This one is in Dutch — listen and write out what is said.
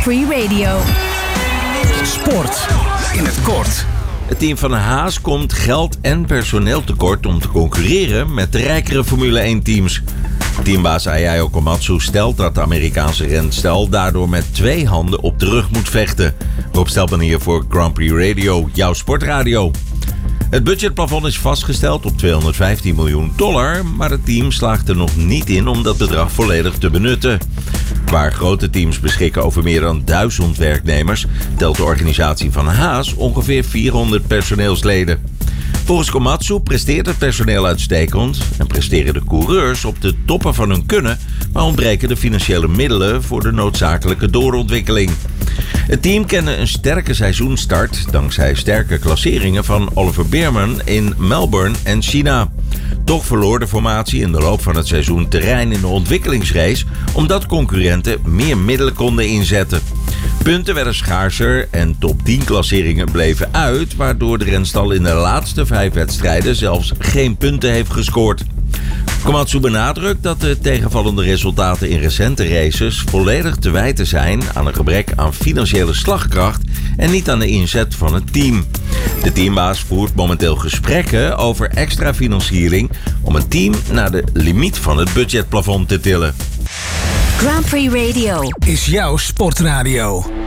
Prix Radio. Sport in het kort. Het team van Haas komt geld en personeel tekort om te concurreren met de rijkere Formule 1-teams. Teambaas Ayao Komatsu stelt dat de Amerikaanse renstal daardoor met 2 handen op de rug moet vechten. Rob Stelman hier voor Grand Prix Radio, jouw sportradio. Het budgetplafond is vastgesteld op $215 miljoen, maar het team slaagt er nog niet in om dat bedrag volledig te benutten. Waar grote teams beschikken over meer dan 1000 werknemers, telt de organisatie van Haas ongeveer 400 personeelsleden. Volgens Komatsu presteert het personeel uitstekend en presteren de coureurs op de toppen van hun kunnen, maar ontbreken de financiële middelen voor de noodzakelijke doorontwikkeling. Het team kende een sterke seizoenstart dankzij sterke klasseringen van Oliver Bearman in Melbourne en China. Toch verloor de formatie in de loop van het seizoen terrein in de ontwikkelingsrace omdat concurrenten meer middelen konden inzetten. Punten werden schaarser en top 10 klasseringen bleven uit, waardoor de renstal in de laatste 5 wedstrijden zelfs geen punten heeft gescoord. Komatsu benadrukt dat de tegenvallende resultaten in recente races volledig te wijten zijn aan een gebrek aan financiële slagkracht en niet aan de inzet van het team. De teambaas voert momenteel gesprekken over extra financiering om het team naar de limiet van het budgetplafond te tillen. Grand Prix Radio Is jouw sportradio.